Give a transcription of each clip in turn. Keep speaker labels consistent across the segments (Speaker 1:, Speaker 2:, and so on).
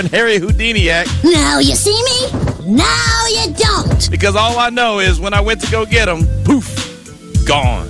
Speaker 1: Harry Houdiniac.
Speaker 2: Now you see me? Now you don't.
Speaker 1: Because all I know is when I went to go get him, poof, gone.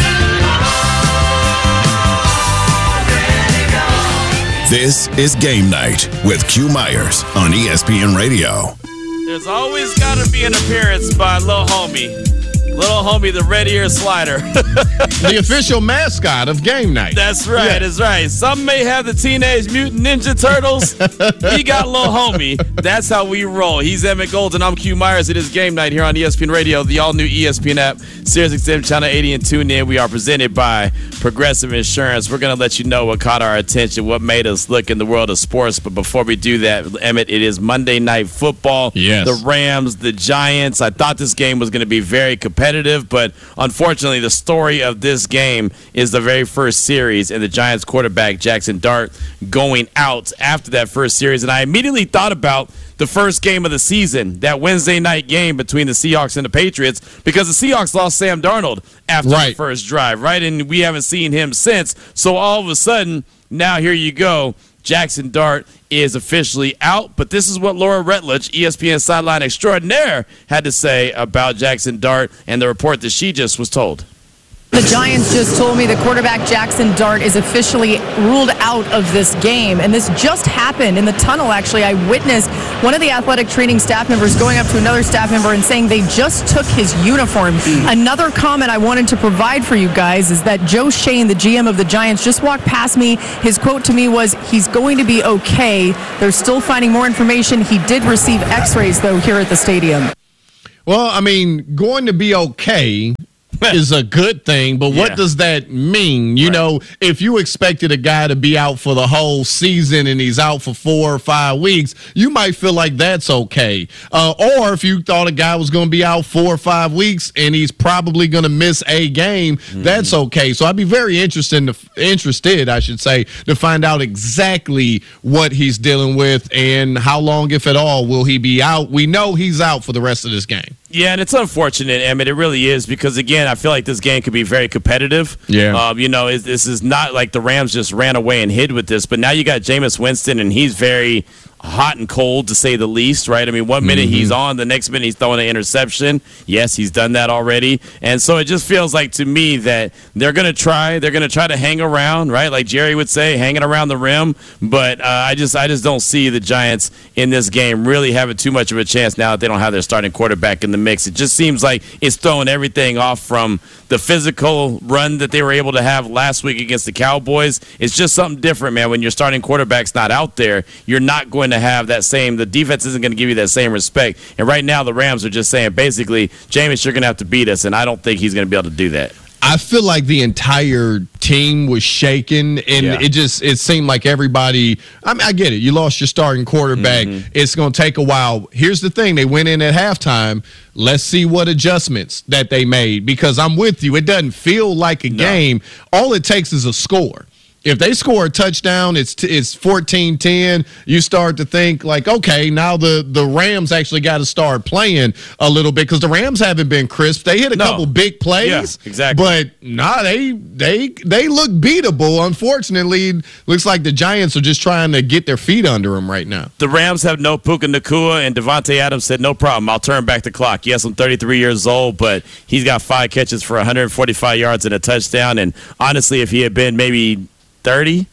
Speaker 3: This is Game Night with Q Myers on ESPN Radio.
Speaker 1: There's always got to be an appearance by Lil Homie. Little homie, the red ear slider.
Speaker 4: The official mascot of Game Night.
Speaker 1: That's right,
Speaker 4: Yeah.
Speaker 1: that's right. Some may have the Teenage Mutant Ninja Turtles. We got Little Homie. That's how we roll. He's Emmett Golden. I'm Q Myers. It is Game Night here on ESPN Radio, the all-new ESPN app, SiriusXM Channel 80 and tune in. We are presented by Progressive Insurance. We're going to let you know what caught our attention, what made us look in the world of sports. But before we do that, Emmett, it is Monday Night Football.
Speaker 4: Yes.
Speaker 1: The Rams, the Giants. I thought this game was going to be very competitive, but unfortunately the story of this game is the very first series and the Giants quarterback Jackson Dart going out after that first series. And I immediately thought about the first game of the season, that Wednesday night game between the Seahawks and the Patriots, because the Seahawks lost Sam Darnold after the first drive, right? And we haven't seen him since. So all of a sudden, now here you go. Jackson Dart is officially out, but this is what Laura Rutledge, ESPN sideline extraordinaire, had to say about Jackson Dart and the report that she just was told.
Speaker 5: The Giants just told me the quarterback Jackson Dart is officially ruled out of this game, and this just happened in the tunnel. Actually, I witnessed one of the athletic training staff members going up to another staff member and saying they just took his uniform. Another comment I wanted to provide for you guys is that Joe Shane, the GM of the Giants, just walked past me. His quote to me was, "He's going to be okay." They're still finding more information. He did receive x-rays, though, here at the stadium.
Speaker 4: Well, I mean, going to be okay is a good thing, but what does that mean? You know, if you expected a guy to be out for the whole season and he's out for 4 or 5 weeks, you might feel like that's okay. Or if you thought a guy was going to be out 4 or 5 weeks and he's probably going to miss a game, that's okay. So I'd be very interested, to find out exactly what he's dealing with and how long, if at all, will he be out. We know he's out for the rest of this game.
Speaker 1: Yeah, and it's unfortunate, Emmett. It really is, because, again, I feel like this game could be very competitive.
Speaker 4: Yeah.
Speaker 1: This is not like the Rams just ran away and hid with this, but now you got Jameis Winston, and he's very hot and cold, to say the least, right? I mean, one minute he's on, the next minute he's throwing an interception. Yes, he's done that already. And so it just feels like to me that they're going to try to hang around, right? Like Jerry would say, hanging around the rim. But I just don't see the Giants in this game really having too much of a chance now that they don't have their starting quarterback in the mix. It just seems like it's throwing everything off from the physical run that they were able to have last week against the Cowboys. It's just something different, man. When your starting quarterback's not out there, you're not going to have that same, the defense isn't going to give you that same respect. And right now the Rams are just saying, basically, Jameis, you're going to have to beat us, and I don't think he's going to be able to do that.
Speaker 4: I feel like the entire team was shaken, and it seemed like everybody. I get it. You lost your starting quarterback. It's going to take a while. Here's the thing: they went in at halftime. Let's see what adjustments that they made, because I'm with you. It doesn't feel like a game. All it takes is a score. If they score a touchdown, it's 14-10. You start to think like, okay, now the Rams actually got to start playing a little bit, because the Rams haven't been crisp. They hit a couple big plays,
Speaker 1: exactly.
Speaker 4: But they look beatable. Unfortunately, looks like the Giants are just trying to get their feet under them right now.
Speaker 1: The Rams have no Puka Nacua, and Devontae Adams said, no problem, I'll turn back the clock. Yes, I'm 33 years old, but he's got 5 catches for 145 yards and a touchdown. And honestly, if he had been maybe 30,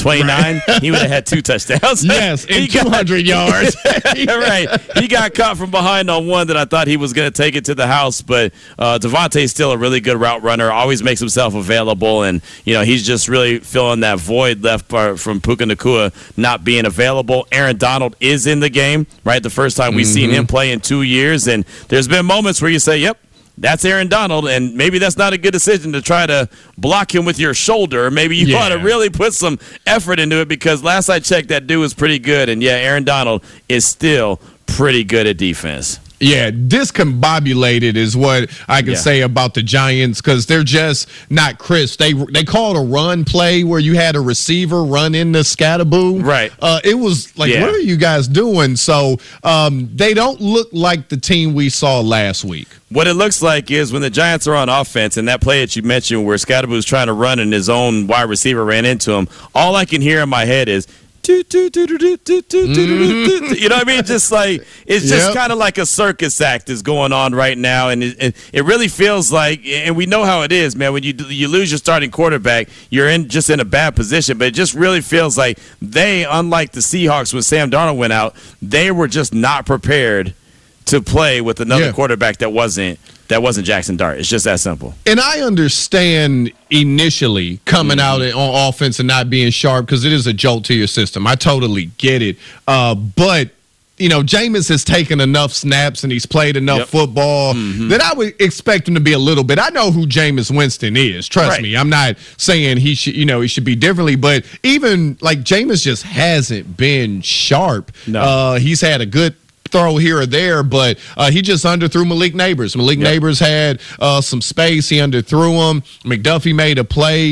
Speaker 1: 29, he would have had 2 touchdowns.
Speaker 4: Yes, and 200 yards.
Speaker 1: Right. He got caught from behind on one that I thought he was going to take it to the house, but Devontae's still a really good route runner, always makes himself available, and he's just really filling that void left from Puka Nacua not being available. Aaron Donald is in the game, right? The first time we've seen him play in 2 years, and there's been moments where you say, yep, that's Aaron Donald, and maybe that's not a good decision to try to block him with your shoulder. Maybe you want to really put some effort into it, because last I checked, that dude was pretty good. And, Aaron Donald is still pretty good at defense.
Speaker 4: Yeah, discombobulated is what I can say about the Giants, because they're just not crisp. They called a run play where you had a receiver run into Scatterboo.
Speaker 1: Right.
Speaker 4: It was like, what are you guys doing? So they don't look like the team we saw last week.
Speaker 1: What it looks like is when the Giants are on offense, and that play that you mentioned where Scatterboo's trying to run and his own wide receiver ran into him, all I can hear in my head is, You know what I mean? Just like it's just kind of like a circus act is going on right now, and it really feels like, and we know how it is, man. When you lose your starting quarterback, you're in a bad position. But it just really feels like they, unlike the Seahawks when Sam Darnold went out, they were just not prepared to play with another quarterback that wasn't Jackson Dart. It's just that simple.
Speaker 4: And I understand initially coming out on offense and not being sharp because it is a jolt to your system. I totally get it. But, Jameis has taken enough snaps and he's played enough football that I would expect him to be a little bit. I know who Jameis Winston is. Trust me. I'm not saying he should be differently, but even like Jameis just hasn't been sharp.
Speaker 1: No.
Speaker 4: He's had a good throw here or there, but he just underthrew Malik Neighbors. Neighbors had some space. He underthrew him. McDuffie made a play.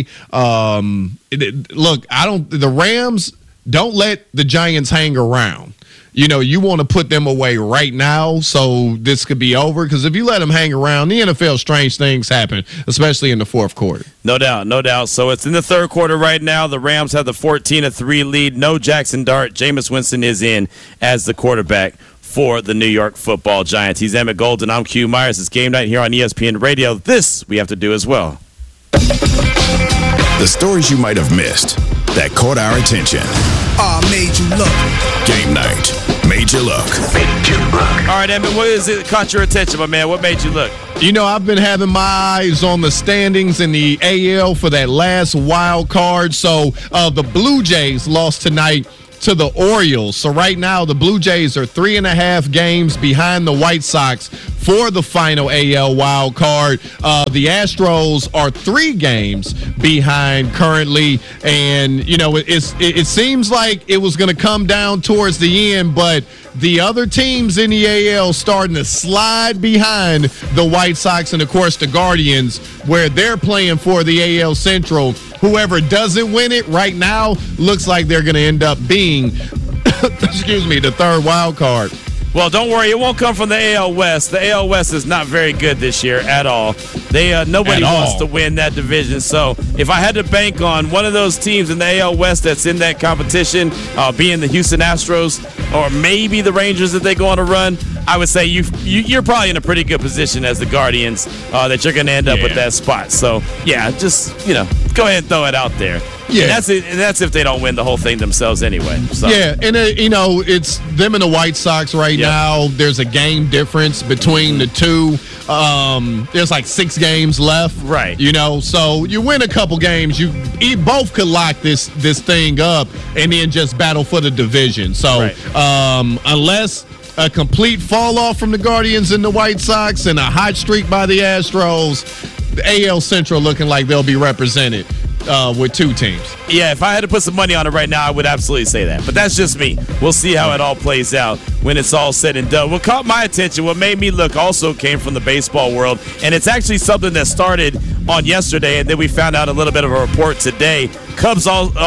Speaker 4: Look, the Rams don't let the Giants hang around. You want to put them away right now so this could be over, because if you let them hang around, the NFL, strange things happen, especially in the fourth quarter.
Speaker 1: No doubt. So it's in the third quarter right now. The Rams have the 14-3 lead. No Jackson Dart. Jameis Winston is in as the quarterback for the New York Football Giants. He's Emmett Golden. I'm Q Myers. It's Game Night here on ESPN Radio. This we have to do as well.
Speaker 3: The stories you might have missed that caught our attention.
Speaker 6: Made you look.
Speaker 3: Game Night made you look.
Speaker 1: All right, Emmett, what is it that caught your attention, my man? What made you look?
Speaker 4: I've been having my eyes on the standings in the AL for that last wild card. So the Blue Jays lost tonight to the Orioles. So right now the Blue Jays are 3.5 games behind the White Sox for the final AL wild card. The Astros are 3 games behind currently, and it seems like it was going to come down towards the end, but the other teams in the AL starting to slide behind the White Sox and, of course, the Guardians, where they're playing for the AL Central. Whoever doesn't win it right now looks like they're going to end up being, the third wild card.
Speaker 1: Well, don't worry. It won't come from the AL West. The AL West is not very good this year at all. Nobody wants to win that division. So if I had to bank on one of those teams in the AL West that's in that competition, being the Houston Astros or maybe the Rangers if they go on a run, I would say you're probably in a pretty good position as the Guardians that you're going to end up with that spot. So, just, go ahead and throw it out there. Yeah, and that's if they don't win the whole thing themselves anyway. So. Yeah, and
Speaker 4: it's them and the White Sox right now. There's a game difference between the two. There's like 6 games left,
Speaker 1: right?
Speaker 4: So you win a couple games, you both could lock this thing up, and then just battle for the division. So unless a complete fall off from the Guardians and the White Sox and a hot streak by the Astros, the AL Central looking like they'll be represented with 2 teams.
Speaker 1: Yeah, if I had to put some money on it right now, I would absolutely say that. But that's just me. We'll see how it all plays out when it's all said and done. What caught my attention, what made me look, also came from the baseball world. And it's actually something that started on yesterday, and then we found out a little bit of a report today. Cubs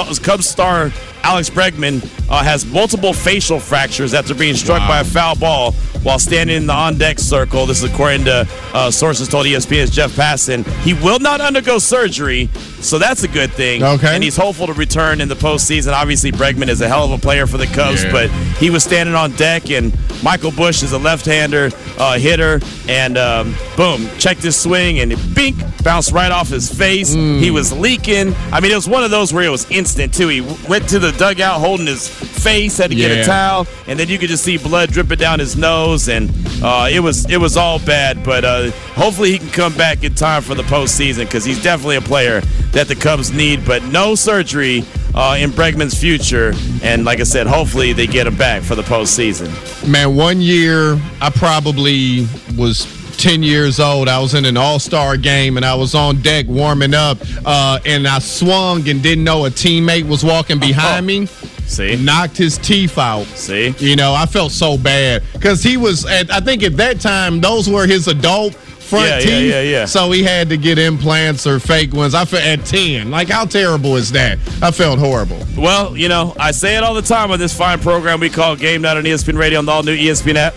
Speaker 1: star Alex Bregman has multiple facial fractures after being struck by a foul ball while standing in the on-deck circle. This is according to sources told ESPN's Jeff Passan. He will not undergo surgery, so that's a good thing.
Speaker 4: Okay.
Speaker 1: And he's hopeful to return in the postseason. Obviously, Bregman is a hell of a player for the Cubs, but he was standing on deck, and Michael Busch is a left-hander hitter, and boom, checked his swing, and bink, bounced right off his face. He was leaking. I mean, it was one of those where it was instant, too. He went to the dugout holding his face, had to get a towel, and then you could just see blood dripping down his nose, and it was all bad. But hopefully he can come back in time for the postseason, because he's definitely a player that the Cubs need. But no surgery in Bregman's future, and like I said, hopefully they get him back for the postseason.
Speaker 4: Man, one year I probably was 10 years old. I was in an all-star game, and I was on deck warming up, and I swung and didn't know a teammate was walking behind me.
Speaker 1: See?
Speaker 4: Knocked his teeth out.
Speaker 1: See?
Speaker 4: I felt so bad because he was, I think at that time, those were his adult front teeth.
Speaker 1: Yeah.
Speaker 4: So he had to get implants or fake ones. I felt at 10. Like, how terrible is that? I felt horrible.
Speaker 1: Well, I say it all the time on this fine program we call Game Night on ESPN Radio on the all-new ESPN app.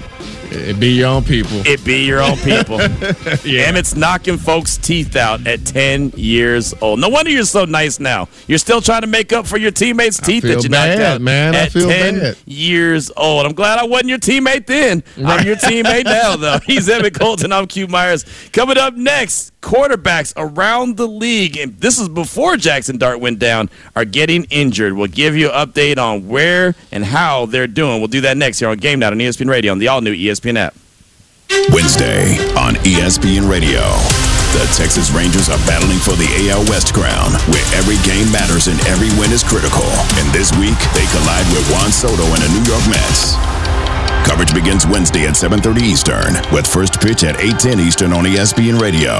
Speaker 4: It be your own people.
Speaker 1: It be your own people.
Speaker 4: Yeah.
Speaker 1: Emmitt's knocking folks' teeth out at 10 years old. No wonder you're so nice now. You're still trying to make up for your teammates' teeth that you knocked out
Speaker 4: man.
Speaker 1: at
Speaker 4: I feel
Speaker 1: 10
Speaker 4: bad.
Speaker 1: years old. I'm glad I wasn't your teammate then. I'm your teammate now, though. He's Emmitt Colton. I'm Q Myers. Coming up next, quarterbacks around the league, and this is before Jackson Dart went down, are getting injured. We'll give you an update on where and how they're doing. We'll do that next here on Game Night on ESPN Radio on the all-new ESPN app.
Speaker 3: Wednesday on ESPN Radio. The Texas Rangers are battling for the AL West crown, where every game matters and every win is critical. And this week, they collide with Juan Soto and the New York Mets. Coverage begins Wednesday at 7:30 Eastern, with first pitch at 8:10 Eastern on ESPN Radio.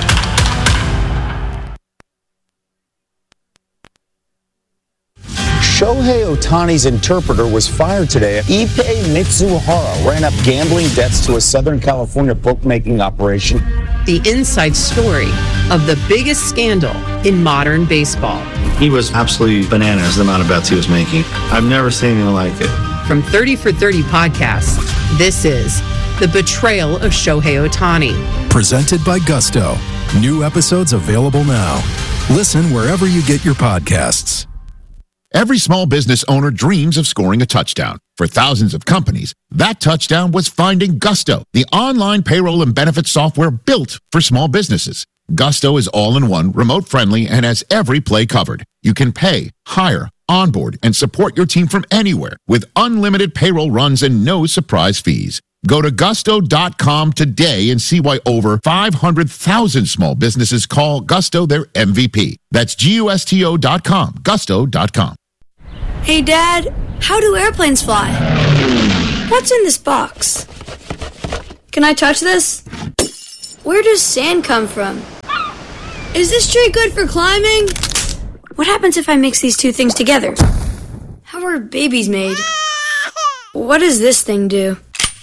Speaker 7: Shohei Ohtani's interpreter was fired today. Ippei Mitsuhara ran up gambling debts to a Southern California bookmaking operation.
Speaker 8: The inside story of the biggest scandal in modern baseball.
Speaker 9: He was absolutely bananas, the amount of bets he was making. I've never seen anything like it.
Speaker 8: From 30 for 30 podcasts, this is The Betrayal of Shohei Ohtani.
Speaker 10: Presented by Gusto. New episodes available now. Listen wherever you get your podcasts.
Speaker 11: Every small business owner dreams of scoring a touchdown. For thousands of companies, that touchdown was finding Gusto, the online payroll and benefits software built for small businesses. Gusto is all-in-one, remote-friendly, and has every play covered. You can pay, hire, onboard, and support your team from anywhere with unlimited payroll runs and no surprise fees. Go to gusto.com today and see why over 500,000 small businesses call Gusto their MVP. That's GUSTO.com, gusto.com.
Speaker 12: Hey, Dad, how do airplanes fly? What's in this box? Can I touch this? Where does sand come from? Is this tree good for climbing? What happens if I mix these two things together? How are babies made? What does this thing do?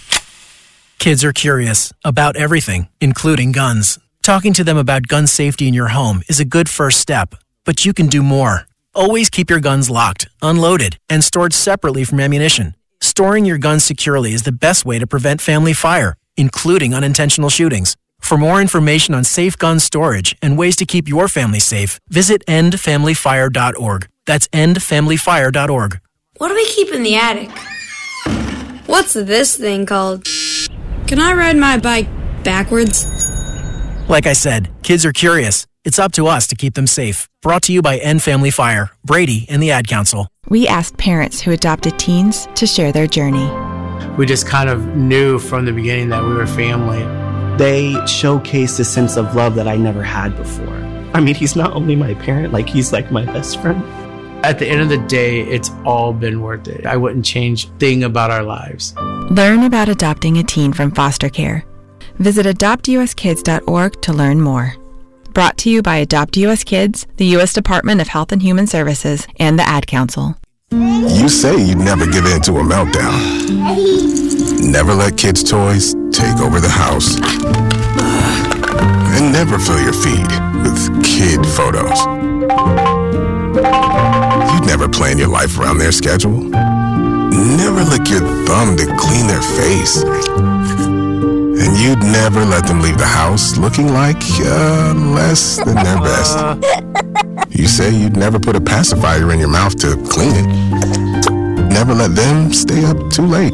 Speaker 13: Kids are curious about everything, including guns. Talking to them about gun safety in your home is a good first step, but you can do more. Always keep your guns locked, unloaded, and stored separately from ammunition. Storing your guns securely is the best way to prevent family fire, including unintentional shootings. For more information on safe gun storage and ways to keep your family safe, visit endfamilyfire.org. That's endfamilyfire.org.
Speaker 12: What do we keep in the attic? What's this thing called? Can I ride my bike backwards?
Speaker 13: Like I said, kids are curious. It's up to us to keep them safe. Brought to you by End Family Fire, Brady, and the Ad Council.
Speaker 14: We asked parents who adopted teens to share their journey.
Speaker 15: We just kind of knew from the beginning that we were family.
Speaker 16: They showcased a sense of love that I never had before. I mean, he's not only my parent, like he's like my best friend.
Speaker 15: At the end of the day, it's all been worth it. I wouldn't change a thing about our lives.
Speaker 14: Learn about adopting a teen from foster care. Visit adoptuskids.org to learn more. Brought to you by Adopt US Kids, the U.S. Department of Health and Human Services, and the Ad Council.
Speaker 3: You say you'd never give in to a meltdown. Never let kids' toys take over the house. And never fill your feed with kid photos. You'd never plan your life around their schedule. Never lick your thumb to clean their face. And you'd never let them leave the house looking like less than their best. You say you'd never put a pacifier in your mouth to clean it. Never let them stay up too late.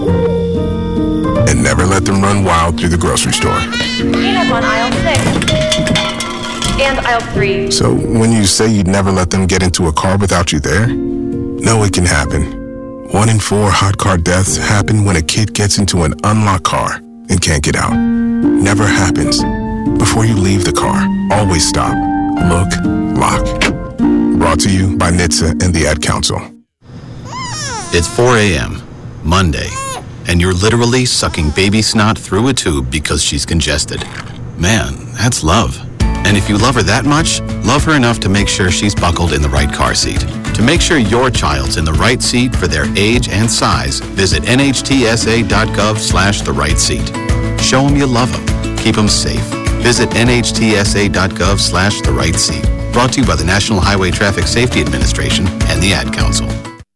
Speaker 3: And never let them run wild through the grocery store.
Speaker 17: We have on aisle 6 and aisle 3.
Speaker 3: So when you say you'd never let them get into a car without you there, no, it can happen. 1 in 4 hot car deaths happen when a kid gets into an unlocked car and can't get out. Never happens. Before you leave the car, always stop, look, lock. Brought to you by NHTSA and the Ad Council.
Speaker 18: It's 4 a.m., Monday, and you're literally sucking baby snot through a tube because she's congested. Man, that's love. And if you love her that much, love her enough to make sure she's buckled in the right car seat. To make sure your child's in the right seat for their age and size, visit nhtsa.gov/the right seat. Show them you love them. Keep them safe. Visit nhtsa.gov/the right seat. Brought to you by the National Highway Traffic Safety Administration and the Ad Council.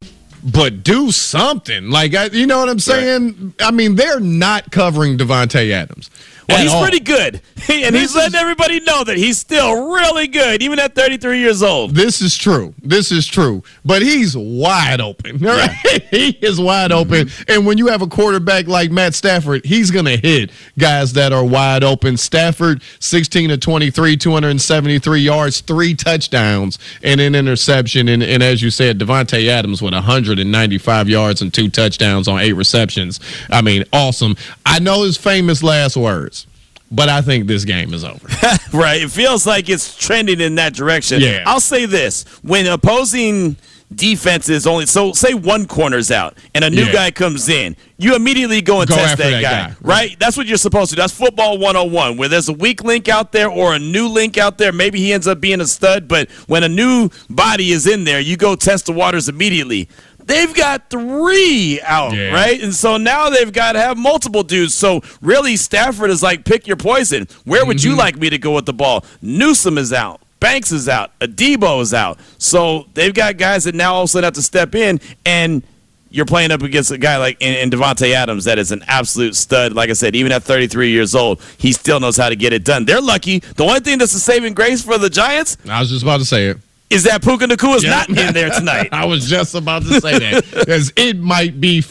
Speaker 4: but do something. Like, you know what I'm saying? Right. I mean, they're not covering Davante Adams.
Speaker 1: Well, he's pretty good. And he's letting everybody know that he's still really good, even at 33 years old.
Speaker 4: This is true. But he's wide open. Right? Yeah. He is wide open. And when you have a quarterback like Matt Stafford, he's going to hit guys that are wide open. Stafford, 16 of 23, 273 yards, 3 touchdowns, and an interception. And as you said, Davante Adams with 195 yards and 2 touchdowns on 8 receptions. I mean, awesome. I know his famous last words, but I think this game is over.
Speaker 1: Right. It feels like it's trending in that direction.
Speaker 4: Yeah.
Speaker 1: I'll say this. When opposing defenses only, so say one corner's out and a new guy comes in, you immediately go and test that guy. Right? That's what you're supposed to do. That's football 101. Where there's a weak link out there or a new link out there, maybe he ends up being a stud, but when a new body is in there, you go test the waters immediately. They've got 3 out, right? And so now they've got to have multiple dudes. So really, Stafford is like, pick your poison. Where would you like me to go with the ball? Newsome is out. Banks is out. Adebo is out. So they've got guys that now all of a sudden have to step in, and you're playing up against a guy like in Davante Adams that is an absolute stud. Like I said, even at 33 years old, he still knows how to get it done. They're lucky. The only thing that's a saving grace for the Giants,
Speaker 4: I was just about to say it,
Speaker 1: is that Puka Nacua is not in there tonight.
Speaker 4: I was just about to say that. Because it might be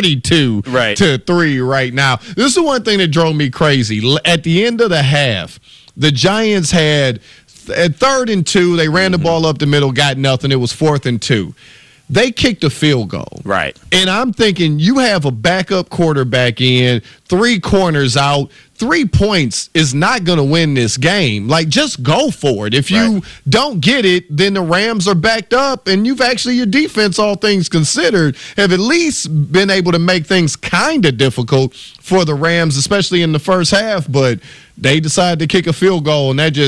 Speaker 4: 42-3 right now. This is the one thing that drove me crazy. At the end of the half, the Giants had, at 3rd and 2, they ran the ball up the middle, got nothing. It was 4th and 2. They kicked a field goal.
Speaker 1: Right.
Speaker 4: And I'm thinking, you have a backup quarterback in, 3 corners out, 3 points is not going to win this game. Like, just go for it. If you don't get it, then the Rams are backed up, and you've actually, your defense, all things considered, have at least been able to make things kind of difficult for the Rams, especially in the first half. But they decided to kick a field goal, and that just